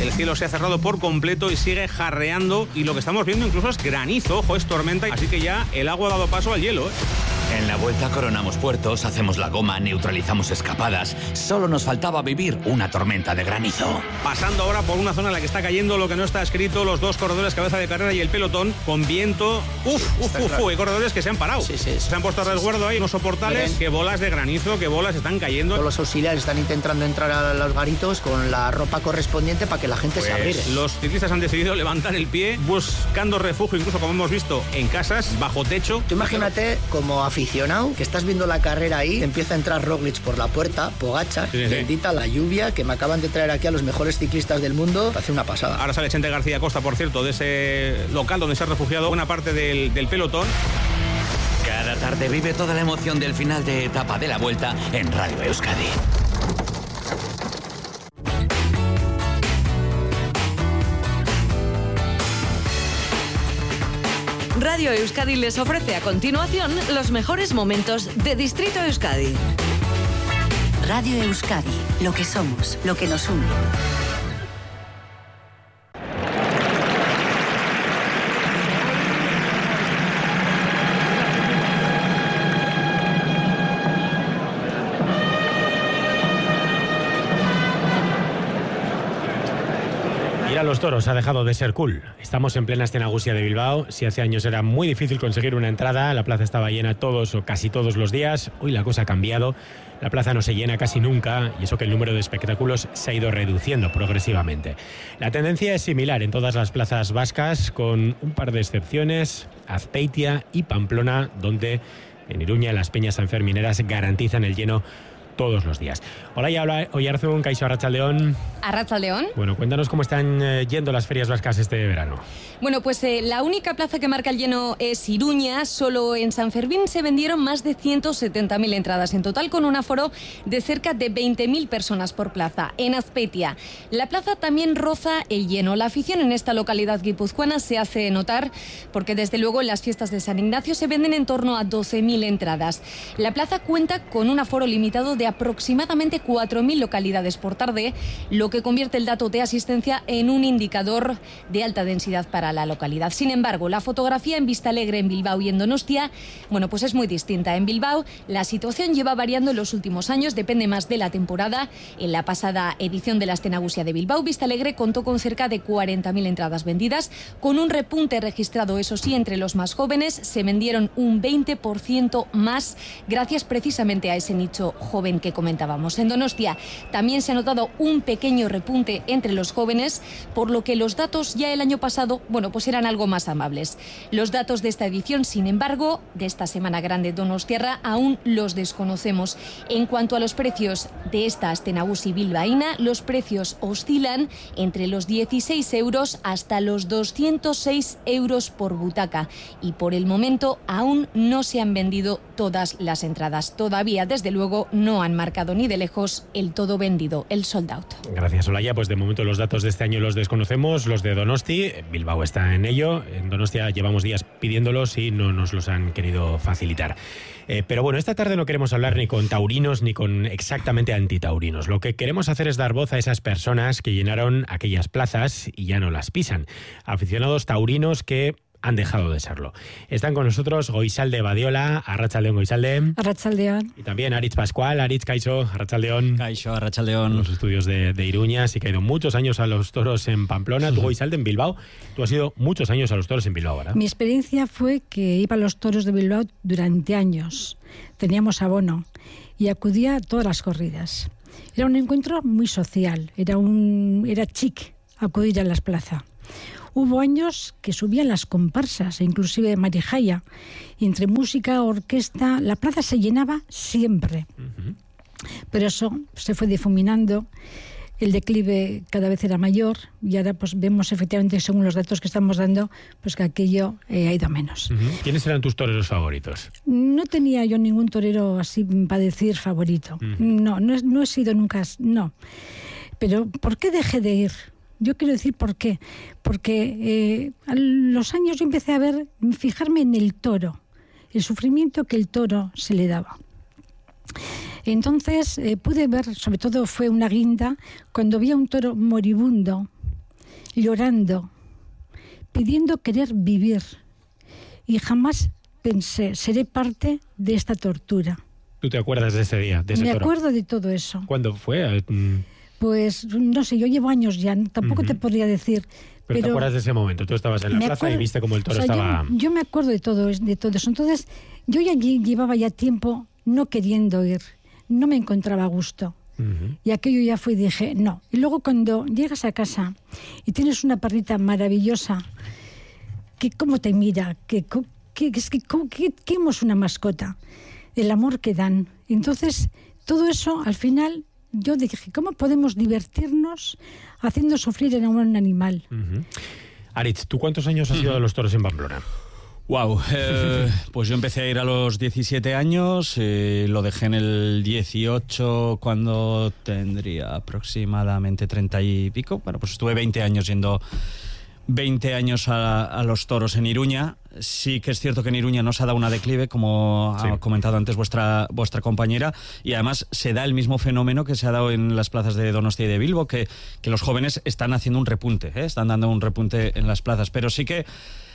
el cielo se ha cerrado por completo y sigue jarreando, y lo que estamos viendo incluso es granizo, ojo, es tormenta, así que ya el agua ha dado paso al hielo, ¿eh? En la vuelta coronamos puertos, hacemos la goma, neutralizamos escapadas. Solo nos faltaba vivir una tormenta de granizo. Pasando ahora por una zona en la que está cayendo lo que no está escrito, los dos corredores cabeza de carrera y el pelotón con viento. Hay corredores que se han parado. Sí. Se han puesto a resguardo ahí unos soportales. Qué bolas de granizo, qué bolas están cayendo. Todos los auxiliares están intentando entrar a los garitos con la ropa correspondiente para que la gente se abrigue. Los ciclistas han decidido levantar el pie buscando refugio, incluso como hemos visto, en casas, bajo techo. Tú imagínate como aficionado que estás viendo la carrera ahí, te empieza a entrar Roglic por la puerta, Pogačar, bendita la lluvia, que me acaban de traer aquí a los mejores ciclistas del mundo, hace una pasada. Ahora sale Chente García Costa, por cierto, de ese local donde se ha refugiado una parte del pelotón. Cada tarde vive toda la emoción del final de etapa de la Vuelta en Radio Euskadi. Radio Euskadi les ofrece a continuación los mejores momentos de Distrito Euskadi. Radio Euskadi, lo que somos, lo que nos une. Ir a los toros ha dejado de ser cool. Estamos en plena Astenagusia de Bilbao. Si hace años era muy difícil conseguir una entrada, la plaza estaba llena todos o casi todos los días. Hoy la cosa ha cambiado. La plaza no se llena casi nunca, y eso que el número de espectáculos se ha ido reduciendo progresivamente. La tendencia es similar en todas las plazas vascas, con un par de excepciones: Azpeitia y Pamplona, donde en Iruña las peñas sanfermineras garantizan el lleno todos los días. Hola, Oyarzun, Kaixo, Arratsaldeon. Arratsaldeon. Bueno, cuéntanos cómo están yendo las ferias vascas este verano. Bueno, pues la única plaza que marca el lleno es Iruña. Solo en San Fermín se vendieron más de 170.000 entradas en total, con un aforo de cerca de 20.000 personas por plaza. En Azpeitia, la plaza también roza el lleno. La afición en esta localidad guipuzcoana se hace notar porque desde luego en las fiestas de San Ignacio se venden en torno a 12.000 entradas. La plaza cuenta con un aforo limitado de aproximadamente 4.000 localidades por tarde, lo que convierte el dato de asistencia en un indicador de alta densidad para la localidad. Sin embargo, la fotografía en Vistalegre, en Bilbao y en Donostia, bueno, pues es muy distinta. En Bilbao la situación lleva variando en los últimos años, depende más de la temporada. En la pasada edición de la Astenagusia de Bilbao, Vistalegre contó con cerca de 40.000 entradas vendidas, con un repunte registrado, eso sí, entre los más jóvenes. Se vendieron un 20% más, gracias precisamente a ese nicho joven que comentábamos. En Donostia también se ha notado un pequeño repunte entre los jóvenes, por lo que los datos ya el año pasado, bueno, pues eran algo más amables. Los datos de esta edición, sin embargo, de esta Semana Grande Donostiarra, aún los desconocemos. En cuanto a los precios de esta Astenagusi bilbaína, los precios oscilan entre los 16 euros hasta los 206 euros por butaca, y por el momento aún no se han vendido todas las entradas. Todavía, desde luego, no han marcado ni de lejos el todo vendido, el sold out. Gracias, Olaya. Pues de momento los datos de este año los desconocemos, los de Donosti. Bilbao está en ello. En Donostia llevamos días pidiéndolos y no nos los han querido facilitar. Pero bueno, esta tarde no queremos hablar ni con taurinos ni con exactamente antitaurinos. Lo que queremos hacer es dar voz a esas personas que llenaron aquellas plazas y ya no las pisan. Aficionados taurinos que han dejado de serlo. Están con nosotros Goizalde Badiola, Arratsaldeon, Goizalde. Arratsaldeon. Y también Aritz Pascual, Aritz, Kaixo, Arratsaldeon. Kaixo, Arratsaldeon. Los estudios de Iruña, sí que ha ido muchos años a los toros en Pamplona. Tú, Goizalde, en Bilbao. Tú has ido muchos años a los toros en Bilbao, ¿verdad? Mi experiencia fue que iba a los toros de Bilbao durante años. Teníamos abono y acudía a todas las corridas. Era un encuentro muy social, era chic acudir a las plazas. Hubo años que subían las comparsas, inclusive Marijaya, y entre música, orquesta, la plaza se llenaba siempre. Uh-huh. Pero eso se fue difuminando, el declive cada vez era mayor, y ahora pues vemos efectivamente, según los datos que estamos dando, pues que aquello ha ido a menos. Uh-huh. ¿Quiénes eran tus toreros favoritos? No tenía yo ningún torero así para decir favorito. Uh-huh. No he sido nunca, no. Pero ¿por qué dejé de ir? Yo quiero decir por qué. Porque a los años yo empecé a fijarme en el toro, el sufrimiento que el toro se le daba. Entonces pude ver, sobre todo fue una guinda, cuando había un toro moribundo, llorando, pidiendo querer vivir. Y jamás pensé, seré parte de esta tortura. ¿Tú te acuerdas de ese día, de ese Me toro? acuerdo de todo eso. ¿Cuándo fue? Pues no sé, yo llevo años ya, tampoco te podría decir. Pero te acuerdas de ese momento, tú estabas en la plaza y viste como el toro estaba... Yo me acuerdo de todo eso. Entonces, yo ya llevaba ya tiempo no queriendo ir, no me encontraba a gusto. Y aquello ya fue y dije, no. Y luego cuando llegas a casa y tienes una perrita maravillosa, que cómo te mira, que hemos una mascota, el amor que dan. Entonces, todo eso, al final, yo dije, ¿cómo podemos divertirnos haciendo sufrir a un animal? Aritz, ¿tú cuántos años has ido a los toros en Pamplona? Wow, pues yo empecé a ir a los 17 años, lo dejé en el 18 cuando tendría aproximadamente 30 y pico. Bueno, pues estuve 20 años yendo 20 años a los toros en Iruña. Sí que es cierto que en Iruña no se ha dado una declive, como ha comentado antes vuestra compañera, y además se da el mismo fenómeno que se ha dado en las plazas de Donostia y de Bilbo, que los jóvenes están haciendo un repunte, están dando un repunte en las plazas, pero sí que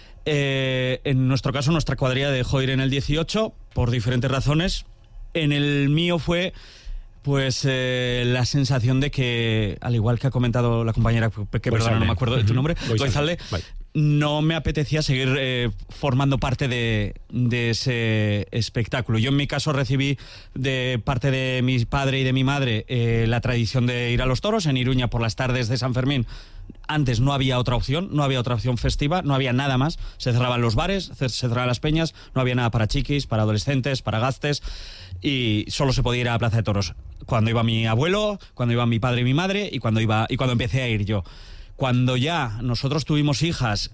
en nuestro caso nuestra cuadrilla dejó ir en el 18 por diferentes razones. En el mío fue pues la sensación de que, al igual que ha comentado la compañera, que perdón, no me acuerdo de tu nombre, Goizalde, no me apetecía seguir formando parte de ese espectáculo. Yo en mi caso recibí de parte de mi padre y de mi madre la tradición de ir a los toros en Iruña por las tardes de San Fermín. Antes no había otra opción, no había otra opción festiva, no había nada más. Se cerraban los bares, se cerraban las peñas, no había nada para chiquis, para adolescentes, para gastes, y solo se podía ir a la Plaza de Toros cuando iba mi abuelo, cuando iba mi padre y mi madre, y cuando empecé a ir yo. Cuando ya nosotros tuvimos hijas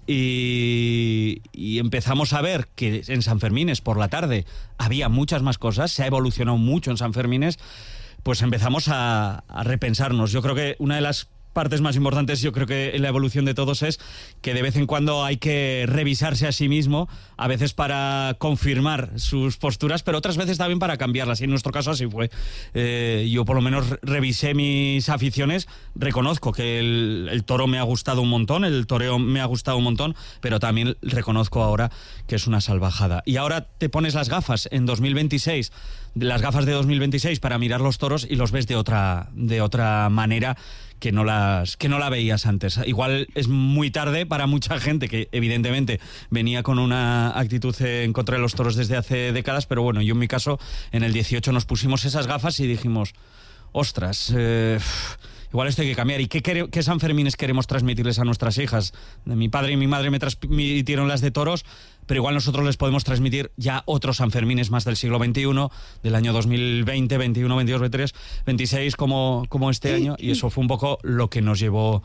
y empezamos a ver que en San Fermines por la tarde había muchas más cosas, se ha evolucionado mucho en San Fermines, pues empezamos a repensarnos. Yo creo que una de las partes más importantes, yo creo que en la evolución de todos, es que de vez en cuando hay que revisarse a sí mismo, a veces para confirmar sus posturas, pero otras veces también para cambiarlas, y en nuestro caso así fue. Yo por lo menos revisé mis aficiones, reconozco que el toro me ha gustado un montón, el toreo me ha gustado un montón, pero también reconozco ahora que es una salvajada. Y ahora te pones las gafas en 2026, las gafas de 2026 para mirar los toros, y los ves de otra manera que no la veías antes. Igual es muy tarde para mucha gente que evidentemente venía con una actitud en contra de los toros desde hace décadas, pero bueno, yo en mi caso en el 18 nos pusimos esas gafas y dijimos, ostras, igual esto hay que cambiar. ¿Y qué Sanfermines queremos transmitirles a nuestras hijas? Mi padre y mi madre me transmitieron las de toros, pero igual nosotros les podemos transmitir ya otros Sanfermines más del siglo XXI, del año 2020, 21, 22, 23, 26 como este año, y eso fue un poco lo que nos llevó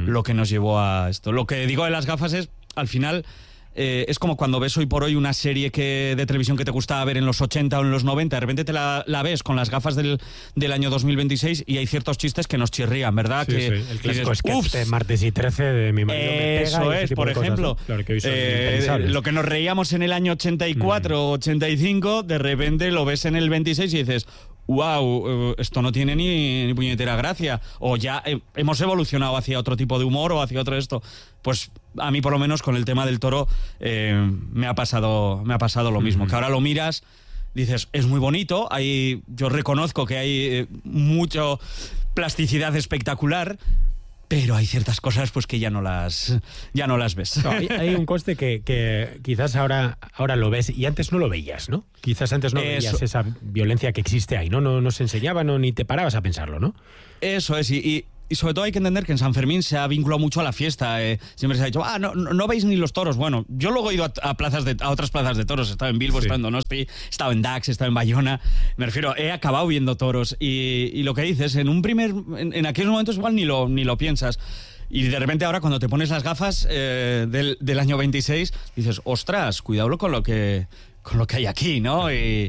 a esto. Lo que digo de las gafas es, al final, es como cuando ves hoy por hoy una serie de televisión que te gustaba ver en los 80 o en los 90, de repente te la ves con las gafas del año 2026 y hay ciertos chistes que nos chirrían, ¿verdad? Sí, el clásico sketch de martes y 13 de mi marido me pega. Eso es, por ejemplo, cosas, ¿no? Claro, que hoy son impensables. Lo que nos reíamos en el año 84 o 85, de repente lo ves en el 26 y dices, wow, esto no tiene ni puñetera gracia, o ya hemos evolucionado hacia otro tipo de humor o hacia otro esto. Pues a mí por lo menos con el tema del toro me ha pasado lo mismo, que ahora lo miras, dices, es muy bonito, yo reconozco que hay mucha plasticidad espectacular, pero hay ciertas cosas pues que ya no las ves. No, hay un coste que quizás ahora lo ves y antes no lo veías, ¿no? Quizás antes no veías esa violencia que existe ahí, ¿no? No se enseñaba, ni te parabas a pensarlo, ¿no? Eso es, y sobre todo hay que entender que en San Fermín se ha vinculado mucho a la fiesta. Siempre se ha dicho, no veis ni los toros. Bueno, yo luego he ido a otras plazas de toros. He estado en Bilbo, he estado en Donosti, he estado en Dax, he estado en Bayona. Me refiero, he acabado viendo toros. Y lo que dices, en aquellos momentos igual ni lo piensas. Y de repente ahora cuando te pones las gafas del año 26, dices, ostras, cuidado con lo que hay aquí, ¿no?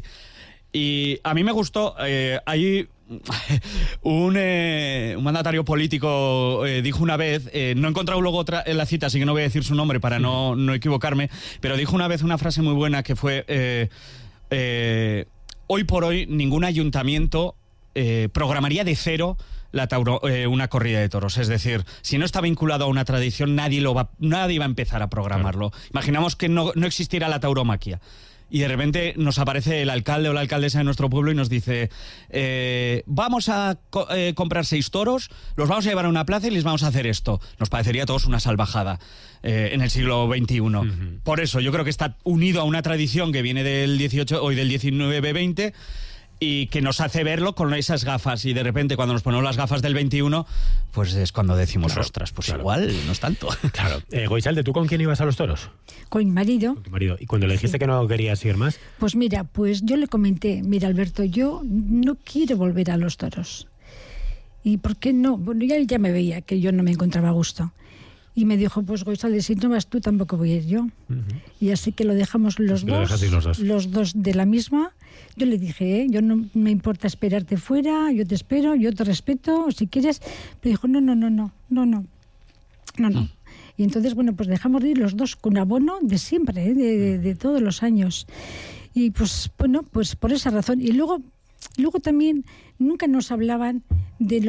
Y a mí me gustó, hay un mandatario político dijo una vez, no he encontrado luego otra en la cita, así que no voy a decir su nombre para no equivocarme, pero dijo una vez una frase muy buena que fue, hoy por hoy ningún ayuntamiento programaría de cero una corrida de toros. Es decir, si no está vinculado a una tradición, nadie va a empezar a programarlo. Claro. Imaginamos que no existiera la tauromaquia. Y de repente nos aparece el alcalde o la alcaldesa de nuestro pueblo y nos dice, vamos a comprar 6 toros, los vamos a llevar a una plaza y les vamos a hacer esto. Nos parecería a todos una salvajada en el siglo XXI. Uh-huh. Por eso yo creo que está unido a una tradición que viene del 18 o del 19-20 y que nos hace verlo con esas gafas. Y de repente cuando nos ponemos las gafas del 21, pues es cuando decimos, claro, ostras, pues claro, igual no es tanto. Claro. Goizalde, ¿tú con quién ibas a los toros? Con mi marido. Con tu marido. ¿Y cuando le dijiste que no querías ir más? Pues mira, pues yo le comenté, mira Alberto, yo no quiero volver a los toros. ¿Y por qué no? Bueno, él ya me veía que yo no me encontraba a gusto. Y me dijo, pues Goizalde, si no vas tú, tampoco voy a ir yo. Uh-huh. Y así que lo dejamos los dos de la misma. Yo le dije, yo no me importa esperarte fuera, yo te espero, yo te respeto, si quieres. Pero dijo, no. Y entonces, bueno, pues dejamos de ir los dos con abono de siempre, de todos los años. Y pues, bueno, pues por esa razón. Y luego también nunca nos hablaban de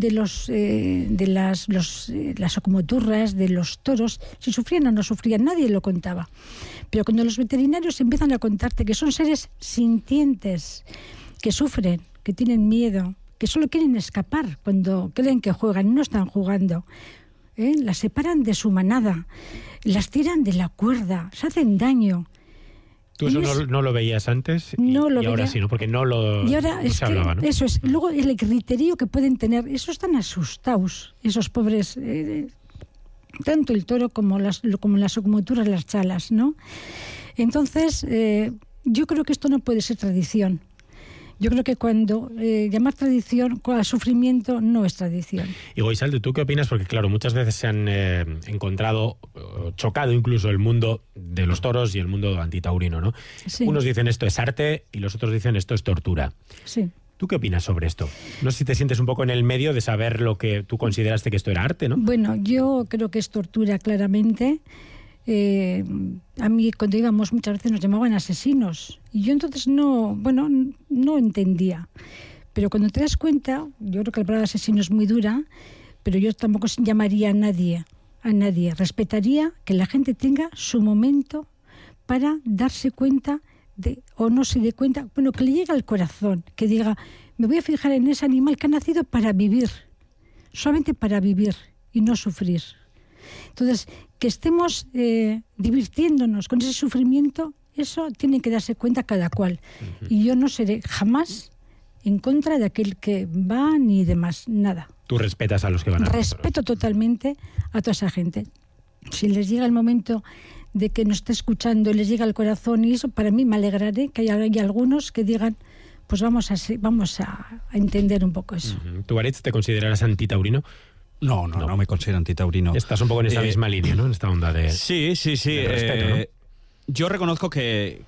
las locomoturras, de los toros, si sufrían o no sufrían, nadie lo contaba. Pero cuando los veterinarios empiezan a contarte que son seres sintientes, que sufren, que tienen miedo, que solo quieren escapar cuando creen que juegan, no están jugando, las separan de su manada, las tiran de la cuerda, se hacen daño. ¿Tú eso no lo veías antes? No lo veía. Y ahora sí, ¿no? Porque no se hablaba, ¿no? Eso es. Luego el criterio que pueden tener, esos están asustados, esos pobres, tanto el toro como las locomotoras, las chalas, ¿no? Entonces, yo creo que esto no puede ser tradición. Yo creo que cuando llamar tradición al sufrimiento no es tradición. Y Goizalde, ¿tú qué opinas? Porque claro, muchas veces se han encontrado, chocado incluso el mundo de los toros y el mundo antitaurino, ¿no? Sí. Unos dicen esto es arte y los otros dicen esto es tortura. Sí. ¿Tú qué opinas sobre esto? No sé si te sientes un poco en el medio de saber lo que tú consideraste que esto era arte, ¿no? Bueno, yo creo que es tortura claramente. A mí cuando íbamos muchas veces nos llamaban asesinos y yo entonces no entendía, pero cuando te das cuenta, yo creo que la palabra asesino es muy dura, pero yo tampoco llamaría a nadie, respetaría que la gente tenga su momento para darse cuenta o no se dé cuenta, bueno, que le llegue al corazón, que diga, me voy a fijar en ese animal que ha nacido para vivir, solamente para vivir y no sufrir. Entonces, que estemos divirtiéndonos con ese sufrimiento, eso tiene que darse cuenta cada cual. Uh-huh. Y yo no seré jamás en contra de aquel que va ni demás, nada. ¿Tú respetas a los que van a Respeto totalmente a toda esa gente. Si les llega el momento de que nos esté escuchando y les llega al corazón y eso, para mí me alegraré que haya algunos que digan, pues vamos a entender un poco eso. Uh-huh. ¿Tú, Aritz, te considerarás antitaurino? No me considero antitaurino. Estás un poco en esta misma línea, ¿no? En esta onda de... Sí. De respeto, ¿no? Yo reconozco que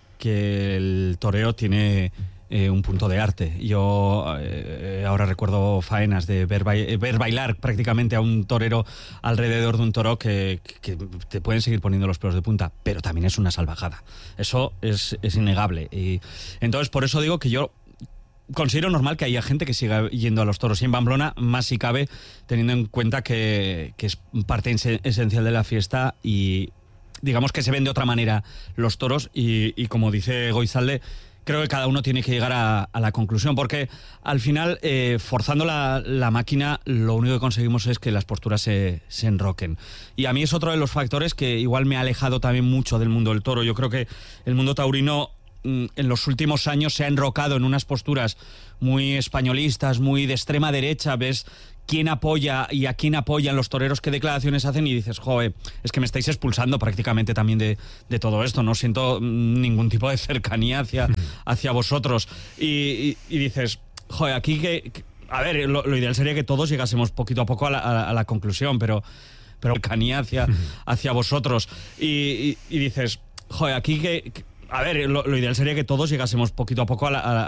el toreo tiene un punto de arte. Yo ahora recuerdo faenas de ver bailar prácticamente a un torero alrededor de un toro que te pueden seguir poniendo los pelos de punta, pero también es una salvajada. Eso es innegable. Y entonces, por eso digo que yo considero normal que haya gente que siga yendo a los toros y en Pamplona, más si cabe, teniendo en cuenta que es parte esencial de la fiesta y digamos que se ven de otra manera los toros y como dice Goizalde, creo que cada uno tiene que llegar a la conclusión, porque al final, forzando la máquina, lo único que conseguimos es que las posturas se enroquen. Y a mí es otro de los factores que igual me ha alejado también mucho del mundo del toro. Yo creo que el mundo taurino en los últimos años se ha enrocado en unas posturas muy españolistas, muy de extrema derecha. Ves quién apoya y a quién apoyan los toreros, qué declaraciones hacen y dices, joder, es que me estáis expulsando prácticamente también de todo esto, no siento ningún tipo de cercanía hacia vosotros. Y dices, joder, aquí a ver, lo ideal sería que todos llegásemos poquito a poco a la conclusión, pero cercanía hacia vosotros. Y dices, joder, aquí a ver, lo ideal sería que todos llegásemos poquito a poco a